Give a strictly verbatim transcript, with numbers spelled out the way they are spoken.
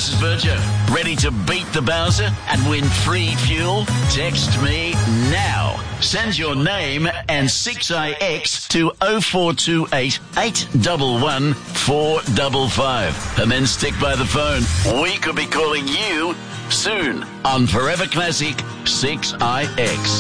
this is Virgil. Ready to beat the Bowser and win free fuel? Text me now. Send your name and six I X to oh four two eight, eight one one, four five five. And then stick by the phone. We could be calling you soon on Forever Classic six I X.